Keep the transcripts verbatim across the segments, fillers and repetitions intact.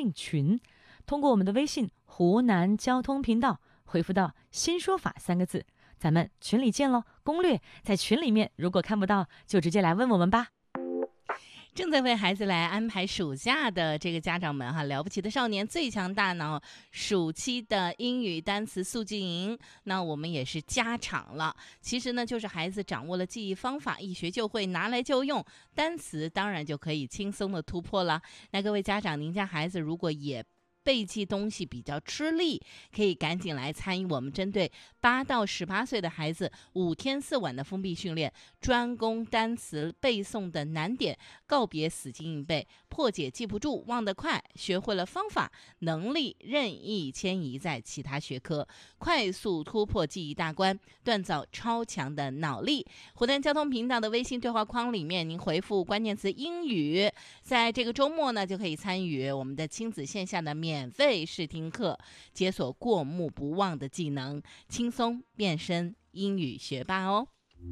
进群。通过我们的微信湖南交通频道回复到新说法三个字，咱们群里见喽。攻略在群里面，如果看不到就直接来问我们吧。 正在为孩子来安排暑假的这个家长们哈，了不起的少年最强大脑暑期的英语单词速记营，那我们也是加场了。其实呢，就是孩子掌握了记忆方法，一学就会，拿来就用，单词当然就可以轻松的突破了。那各位家长，您家孩子如果也背记东西比较吃力，可以赶紧来参与我们针对八到十八岁的孩子五天四晚的封闭训练，专攻单词背诵的难点，告别死记硬背，破解记不住忘得快，学会了方法，能力任意迁移在其他学科，快速突破记忆大关，锻造超强的脑力。湖南交通频道的微信对话框里面，您回复关键词英语，在这个周末呢就可以参与我们的亲子线下的免费试听课，解锁过目不忘的技能，轻松变身英语学霸哦。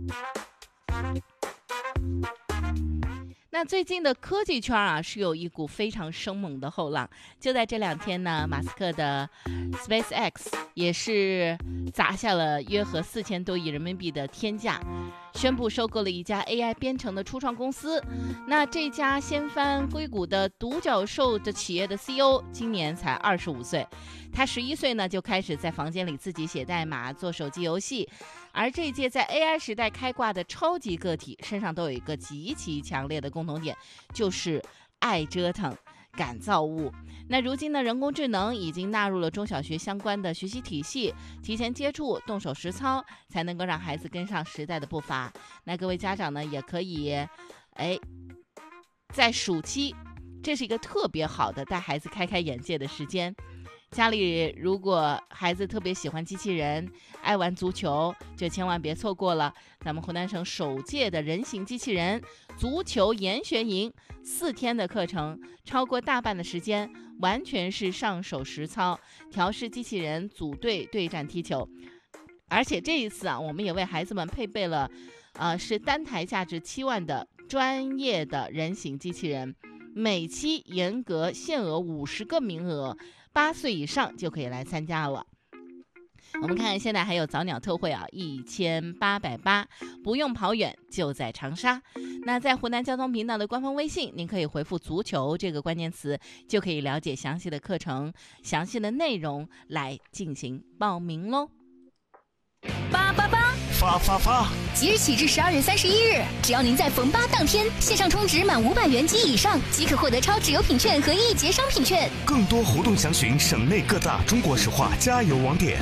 那最近的科技圈啊，是有一股非常生猛的后浪。就在这两天呢，马斯克的 SpaceX 也是砸下了约合四千多亿人民币的天价，宣布收购了一家 A I 编程的初创公司。那这家掀翻硅谷的独角兽的企业的 C E O 今年才二十五岁，他十一岁呢就开始在房间里自己写代码做手机游戏。而这届在 A I 时代开挂的超级个体身上都有一个极其强烈的共同点，就是爱折腾、敢造物。那如今呢，人工智能已经纳入了中小学相关的学习体系，提前接触、动手实操，才能够让孩子跟上时代的步伐。那各位家长呢，也可以，哎，在暑期，这是一个特别好的带孩子开开眼界的时间。家里如果孩子特别喜欢机器人，爱玩足球，就千万别错过了咱们湖南省首届的人形机器人足球研学营，四天的课程，超过大半的时间完全是上手实操，调试机器人，组队对战踢球。而且这一次啊，我们也为孩子们配备了呃，是单台价值七万的专业的人形机器人，每期严格限额五十个名额，八岁以上就可以来参加了。我们看看现在还有早鸟特惠啊，一千八百八，不用跑远，就在长沙。那在湖南交通频道的官方微信，您可以回复足球这个关键词，就可以了解详细的课程、详细的内容来进行报名喽。 八八八发发发！ 即日起至十二月三十一日，只要您在逢八当天线上充值满五百元及以上，即可获得超值优品券和一节商品券。 更多活动详询省内各大中国石化加油网点。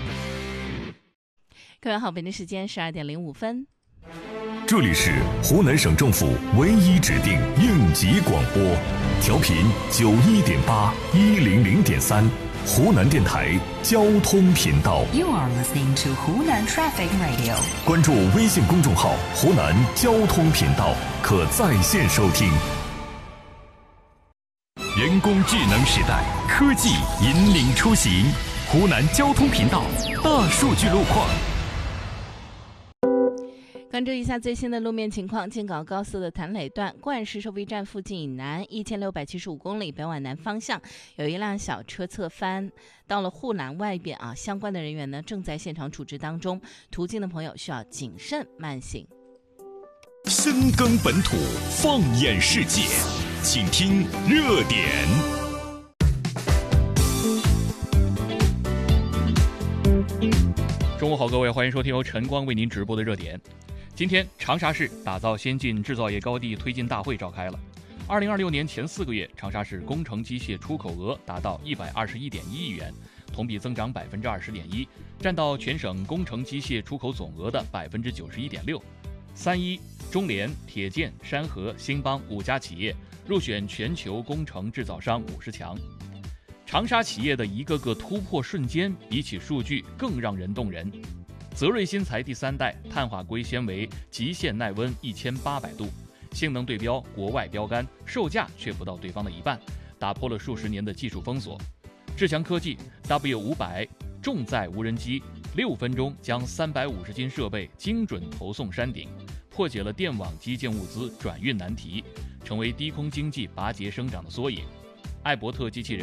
各位好，北京时间十二点零五分。 这里是湖南省政府唯一指定应急广播，调频九一点八一零零点三，湖南电台交通频道。 You are listening to 湖南 Traffic Radio。 关注微信公众号“湖南交通频道”，可在线收听。人工智能时代，科技引领出行。湖南交通频道大数据路况。 关注一下最新的路面情况。京港高速的谭磊段冠市收费站附近以南一千六百七十五公里北往南方向，有一辆小车侧翻到了护栏外边啊，相关的人员呢正在现场处置当中，途经的朋友需要谨慎慢行。 深耕本土，放眼世界，请听热点。 中午好，各位，欢迎收听由晨光为您直播的热点。今天，长沙市打造先进制造业高地推进大会召开了。二零二六年前四个月，长沙市工程机械出口额达到一百二十一点一亿元，同比增长百分之二十点一，占到全省工程机械出口总额的百分之九十一点六。三一、中联、铁建、山河、兴邦五家企业入选全球工程制造商五十强。长沙企业的一个个突破瞬间，比起数据更让人动人。泽瑞新材第三代碳化硅纤维极限耐温一千八百度，性能对标国外标杆，售价却不到对方的一半，打破了数十年的技术封锁。志强科技 W 五百重载无人机六分钟将三百五十斤设备精准投送山顶，破解了电网基建物资转运难题，成为低空经济拔节生长的缩影。艾伯特机器人